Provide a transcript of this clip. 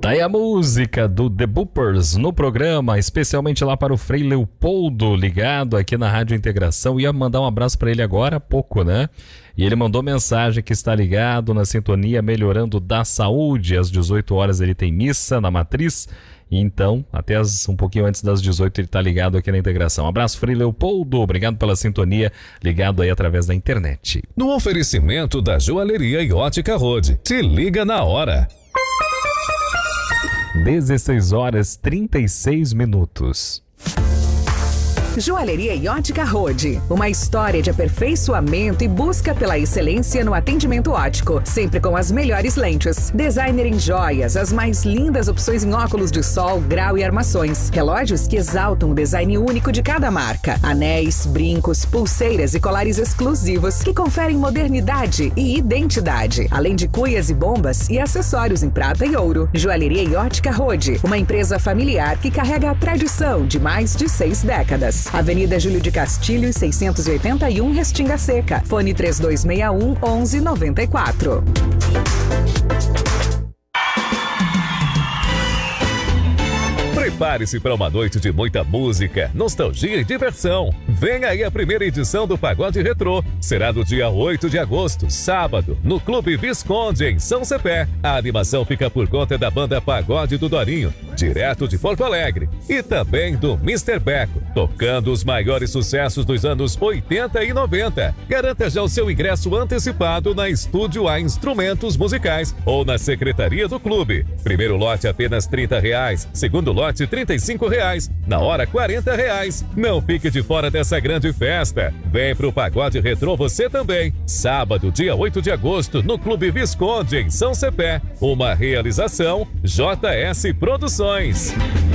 Tá aí a música do The Boopers no programa, especialmente lá para o Frei Leopoldo, ligado aqui na Rádio Integração. Ia mandar um abraço para ele agora há pouco, né? E ele mandou mensagem que está ligado na sintonia Melhorando da Saúde. Às 18 horas ele tem missa na Matriz. Então, até um pouquinho antes das 18 ele está ligado aqui na Integração. Abraço, Frei Leopoldo. Obrigado pela sintonia, ligado aí através da internet. No oferecimento da Joalheria e Ótica Rode. Te liga na hora. 16 horas 36 minutos. Joalheria e Ótica Rode. Uma história de aperfeiçoamento e busca pela excelência no atendimento óptico, sempre com as melhores lentes. Designer em joias, as mais lindas opções em óculos de sol, grau e armações. Relógios que exaltam o design único de cada marca. Anéis, brincos, pulseiras e colares exclusivos que conferem modernidade e identidade. Além de cuias e bombas e acessórios em prata e ouro. Joalheria e Ótica Rode. Uma empresa familiar que carrega a tradição de mais de 6 décadas. Avenida Júlio de Castilho, 681, Restinga Seca. Fone 3261 1194. Prepare-se para uma noite de muita música, nostalgia e diversão. Vem aí a primeira edição do Pagode Retrô. Será no dia 8 de agosto, sábado, no Clube Visconde, em São Cepé. A animação fica por conta da banda Pagode do Dorinho, direto de Porto Alegre. E também do Mr. Beco, tocando os maiores sucessos dos anos 80 e 90. Garanta já o seu ingresso antecipado na Estúdio A Instrumentos Musicais ou na Secretaria do Clube. Primeiro lote apenas R$30, segundo lote R$35, na hora R$40. Não fique de fora dessa grande festa. Vem pro Pagode Retrô você também. Sábado, dia 8 de agosto, no Clube Visconde, em São Cepé. Uma realização JS Produções.